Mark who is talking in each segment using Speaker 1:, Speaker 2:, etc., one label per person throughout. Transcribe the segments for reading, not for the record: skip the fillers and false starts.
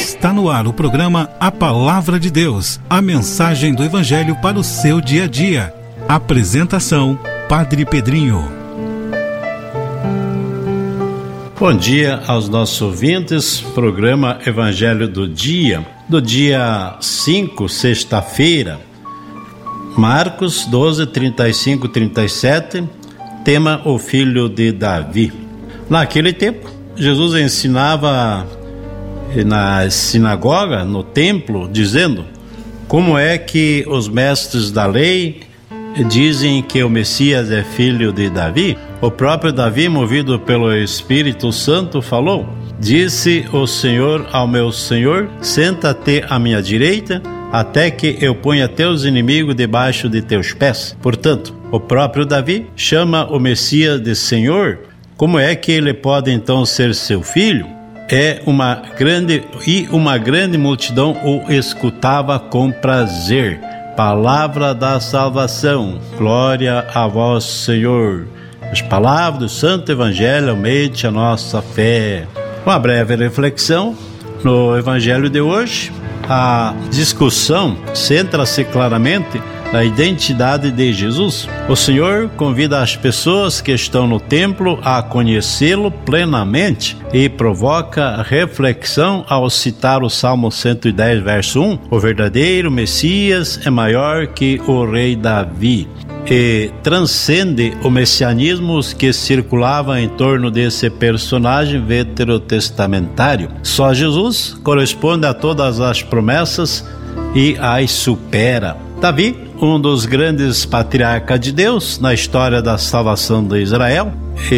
Speaker 1: Está no ar o programa A Palavra de Deus, a mensagem do Evangelho para o seu dia a dia. Apresentação, Padre Pedrinho.
Speaker 2: Bom dia aos nossos ouvintes, programa Evangelho do dia 5, sexta-feira, Marcos 12, 35, 37, tema o filho de Davi. Naquele tempo, Jesus ensinava na sinagoga, no templo, dizendo: como é que os mestres da lei dizem que o Messias é filho de Davi? O próprio Davi, movido pelo Espírito Santo, falou: disse o Senhor ao meu Senhor, senta-te à minha direita, até que eu ponha teus inimigos debaixo de teus pés. Portanto, o próprio Davi chama o Messias de Senhor. Como é que ele pode então ser seu filho? Uma grande multidão o escutava com prazer. Palavra da salvação, glória a vós, Senhor. As palavras do Santo Evangelho aumente a nossa fé. Uma breve reflexão no Evangelho de hoje. A discussão centra-se claramente na identidade de Jesus. O Senhor convida as pessoas que estão no templo a conhecê-lo plenamente e provoca reflexão ao citar o Salmo 110, verso 1. O verdadeiro Messias é maior que o rei Davi, e transcende o messianismo que circulava em torno desse personagem veterotestamentário. Só Jesus corresponde a todas as promessas e as supera. Davi, um dos grandes patriarcas de Deus na história da salvação de Israel,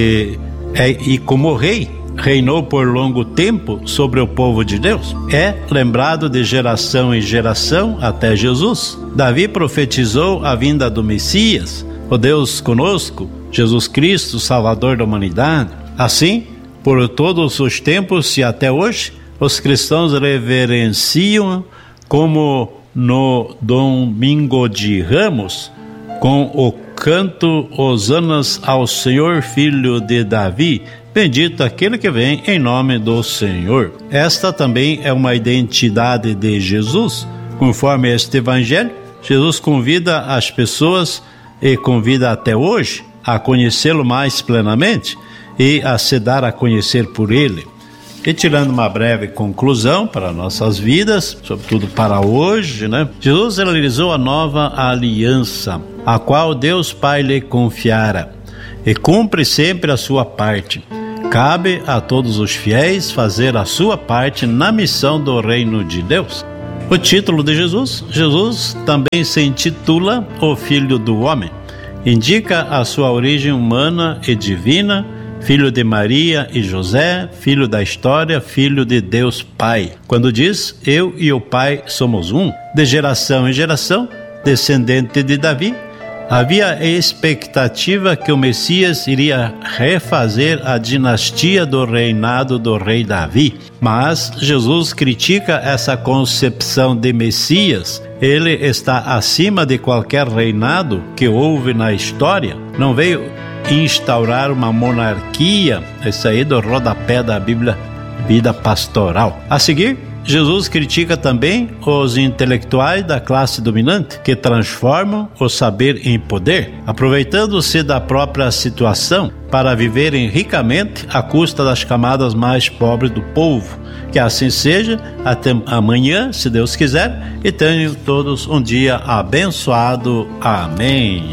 Speaker 2: e como rei, reinou por longo tempo sobre o povo de Deus. É lembrado de geração em geração até Jesus. Davi profetizou a vinda do Messias, o Deus conosco, Jesus Cristo, Salvador da humanidade. Assim, por todos os tempos e até hoje, os cristãos reverenciam, como no Domingo de Ramos, com o canto Hosanas ao Senhor, filho de Davi, bendito aquele que vem em nome do Senhor. Esta também é uma identidade de Jesus. Conforme este Evangelho, Jesus convida as pessoas, e convida até hoje, a conhecê-lo mais plenamente e a se dar a conhecer por ele. E tirando uma breve conclusão para nossas vidas, sobretudo para hoje, Jesus realizou a nova aliança, a qual Deus Pai lhe confiara, e cumpre sempre a sua parte. Cabe a todos os fiéis fazer a sua parte na missão do reino de Deus. O título de Jesus também se intitula o Filho do Homem. Indica a sua origem humana e divina, filho de Maria e José, filho da história, filho de Deus Pai. Quando diz, eu e o Pai somos um, de geração em geração, descendente de Davi, havia a expectativa que o Messias iria refazer a dinastia do reinado do rei Davi. Mas Jesus critica essa concepção de Messias. Ele está acima de qualquer reinado que houve na história. Não veio instaurar uma monarquia. Isso aí do rodapé da Bíblia, vida pastoral. A seguir, Jesus critica também os intelectuais da classe dominante que transformam o saber em poder, aproveitando-se da própria situação para viverem ricamente à custa das camadas mais pobres do povo. Que assim seja, até amanhã, se Deus quiser, e tenham todos um dia abençoado. Amém.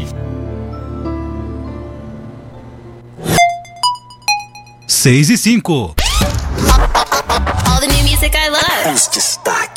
Speaker 1: 6 e 5.
Speaker 3: All the new music I love.
Speaker 4: Os destaques.